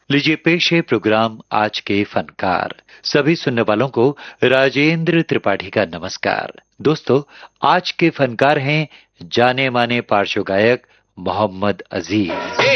लीजिए पेश है प्रोग्राम आज के फनकार। सभी सुनने वालों को राजेंद्र त्रिपाठी का नमस्कार। दोस्तों, आज के फनकार हैं जाने माने पार्श्व गायक मोहम्मद अजीज।